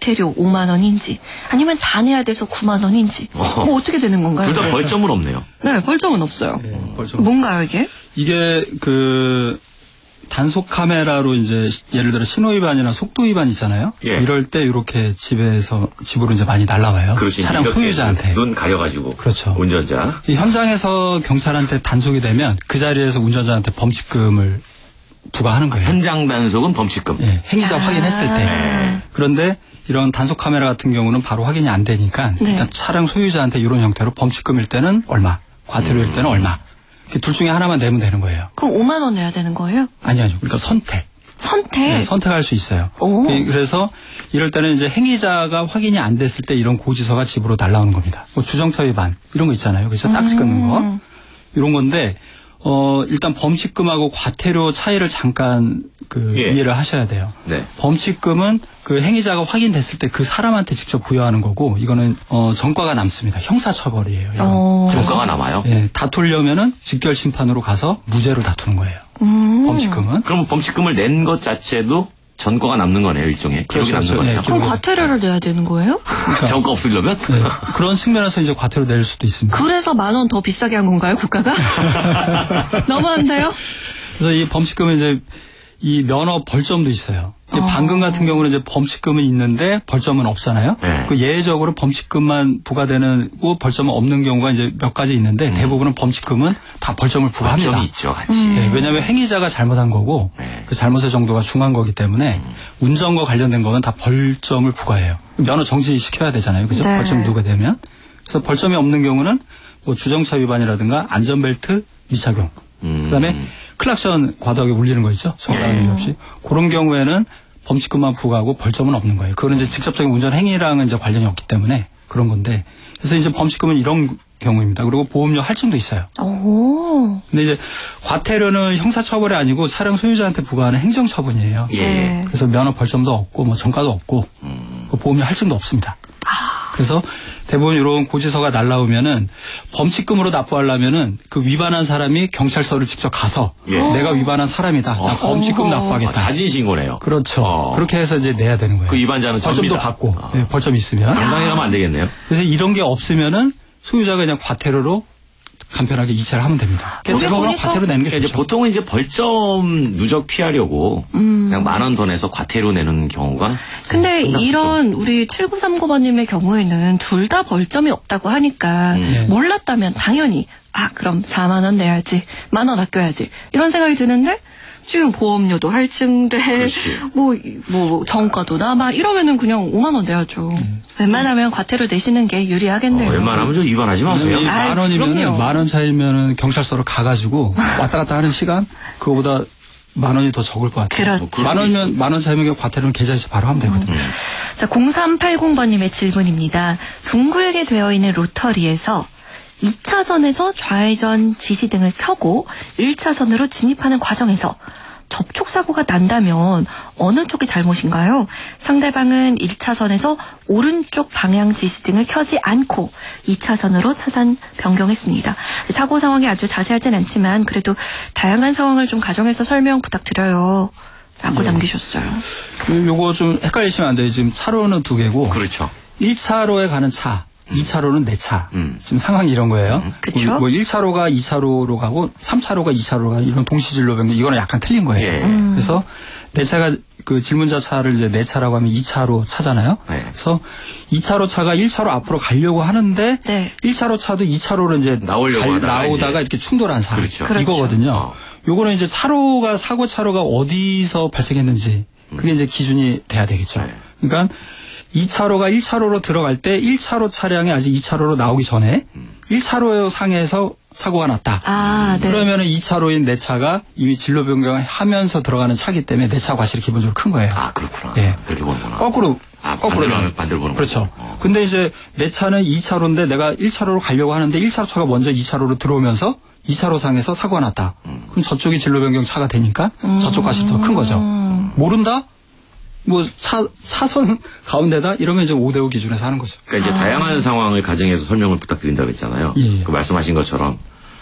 과태료 5만 원인지 아니면 다 내야 돼서 9만 원인지 뭐 어떻게 되는 건가요? 둘 다 벌점은 없네요. 네, 벌점은 없어요. 네, 벌점. 뭔가요 이게? 이게 단속 카메라로 이제 예를 들어 신호 위반이나 속도 위반 있잖아요. 예. 이럴 때 이렇게 집으로 이제 많이 날라와요. 그렇지. 차량 소유자한테. 눈 가려가지고. 그렇죠. 운전자. 이 현장에서 경찰한테 단속이 되면 그 자리에서 운전자한테 범칙금을 부과하는 거예요. 현장 단속은 범칙금. 예, 행위자 확인했을 때. 네. 그런데 이런 단속 카메라 같은 경우는 바로 확인이 안 되니까 네. 일단 차량 소유자한테 이런 형태로 범칙금일 때는 얼마, 과태료일 때는 얼마. 둘 중에 하나만 내면 되는 거예요. 그럼 5만 원 내야 되는 거예요? 아니요. 그러니까 선택. 선택? 네, 선택할 수 있어요. 오. 그래서 이럴 때는 이제 행위자가 확인이 안 됐을 때 이런 고지서가 집으로 날라오는 겁니다. 뭐 주정차 위반 이런 거 있잖아요. 그래서 딱지 끊는 거. 이런 건데 일단 범칙금하고 과태료 차이를 잠깐 이해를 하셔야 돼요. 네. 범칙금은 그 행위자가 확인됐을 때 그 사람한테 직접 부여하는 거고 이거는 전과가 남습니다. 형사처벌이에요. 전과가 남아요? 예, 다투려면은 직결 심판으로 가서 무죄를 다투는 거예요. 범칙금은. 그럼 범칙금을 낸 것 자체도 전과가 남는 거네요, 일종의. 기록이 그렇죠. 남는 거네요. 네, 그럼 과태료를 내야 되는 거예요? 그러니까 전과 없으려면? 네, 그런 측면에서 이제 과태료 낼 수도 있습니다. 그래서 10,000원 더 비싸게 한 건가요, 국가가? 너무한데요? 그래서 이 범칙금은 이제 이 면허 벌점도 있어요. 방금 같은 경우는 이제 범칙금은 있는데 벌점은 없잖아요. 네. 그 예외적으로 범칙금만 부과되는 벌점은 없는 경우가 이제 몇 가지 있는데 대부분은 범칙금은 다 벌점을 부과합니다. 벌점이 있죠, 같이. 네, 왜냐하면 행위자가 잘못한 거고 네. 그 잘못의 정도가 중한 거기 때문에 운전과 관련된 거는 다 벌점을 부과해요. 면허 정지시켜야 되잖아요. 그죠? 네. 벌점 누게 되면. 그래서 벌점이 없는 경우는 뭐 주정차 위반이라든가 안전벨트 미착용. 그다음에 클락션 과도하게 울리는 거 있죠. 정당한 이유 없이. 그런 경우에는 범칙금만 부과하고 벌점은 없는 거예요. 그거는 이제 직접적인 운전 행위랑은 이제 관련이 없기 때문에 그런 건데. 그래서 이제 범칙금은 이런 경우입니다. 그리고 보험료 할증도 있어요. 오. 근데 이제 과태료는 형사처벌이 아니고 차량 소유자한테 부과하는 행정처분이에요. 예. 네. 그래서 면허 벌점도 없고 뭐 전과도 없고 그 보험료 할증도 없습니다. 그래서 대부분 이런 고지서가 날라오면은 범칙금으로 납부하려면은 그 위반한 사람이 경찰서를 직접 가서 예. 내가 위반한 사람이다. 나 범칙금 납부하겠다. 자진 신고네요. 그렇죠. 그렇게 해서 이제 내야 되는 거예요. 그 위반자는 벌점도 접니다. 받고 네, 벌점이 있으면. 당당히 가면 안 되겠네요. 그래서 이런 게 없으면은 소유자가 그냥 과태료로 간편하게 이체를 하면 됩니다. 여기 대부분 보니까 과태료 내는 게 그러니까 이제 좋죠. 보통은 이제 벌점 누적 피하려고 그냥 10,000원 더 내서 과태료 내는 경우가. 근데 상당히 이런 우리 7939번님의 경우에는 둘 다 벌점이 없다고 하니까 몰랐다면 당연히 그럼 4만 원 내야지, 10,000원 아껴야지 이런 생각이 드는데 지금 보험료도 할증돼, 그렇지. 뭐 정가도 남아 이러면은 그냥 5만 원 내야죠. 웬만하면 과태료 내시는 게 유리하겠네요. 웬만하면 좀 위반하지 마세요. 이 아이, 10,000원이면 그럼요. 10,000원 차이면 경찰서로 가가지고 왔다 갔다 하는 시간 그거보다 10,000원이 더 적을 것 같아요. 그렇죠. 10,000원이면 10,000원 차이면 과태료는 계좌에서 바로 하면 되거든요. 자, 0380번님의 질문입니다. 둥글게 되어 있는 로터리에서 2차선에서 좌회전 지시등을 켜고 1차선으로 진입하는 과정에서 접촉사고가 난다면 어느 쪽이 잘못인가요? 상대방은 1차선에서 오른쪽 방향 지시등을 켜지 않고 2차선으로 차선 변경했습니다. 사고 상황이 아주 자세하진 않지만 그래도 다양한 상황을 좀 가정해서 설명 부탁드려요. 라고 남기셨어요. 요거 좀 헷갈리시면 안 돼요. 지금 차로는 두 개고 그렇죠. 1차로에 가는 차, 2차로는 내 차. 지금 상황이 이런 거예요. 그쵸? 뭐 1차로가 2차로로 가고 3차로가 2차로로 가고 이런 동시진로 변경 이거는 약간 틀린 거예요. 예. 그래서 내 차가 그 질문자 차를 이제 내 차라고 하면 2차로 차잖아요. 네. 그래서 2차로 차가 1차로 앞으로 가려고 하는데 네. 1차로 차도 2차로로 이제 나오려고 하다가 나오다가 이제. 이렇게 충돌한 사람. 그렇죠. 이거거든요. 요거는 이제 사고 차로가 어디서 발생했는지 그게 이제 기준이 돼야 되겠죠. 네. 그러니까 2차로가 1차로로 들어갈 때 1차로 차량이 아직 2차로로 나오기 전에 1차로 상에서 사고가 났다. 네. 그러면은 2차로인 내 차가 이미 진로 변경을 하면서 들어가는 차기 때문에 내 차 과실이 기본적으로 큰 거예요. 그렇구나. 예. 그렇게 보는구나. 거꾸로 반대로 보는 그렇죠. 거죠. 근데 이제 내 차는 2차로인데 내가 1차로로 가려고 하는데 1차로 차가 먼저 2차로로 들어오면서 2차로 상에서 사고가 났다. 그럼 저쪽이 진로 변경 차가 되니까 저쪽 과실이 더 큰 거죠. 모른다? 뭐 차선 가운데다 이러면 이제 5대5 기준에서 하는 거죠. 그러니까 이제 다양한 상황을 가정해서 설명을 부탁드린다고 했잖아요. 예. 그 말씀하신 것처럼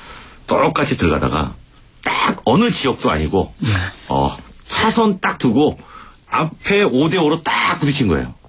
똑같이 들어가다가 딱 어느 지역도 아니고 차선 딱 두고 앞에 5대5로 딱 부딪힌 거예요.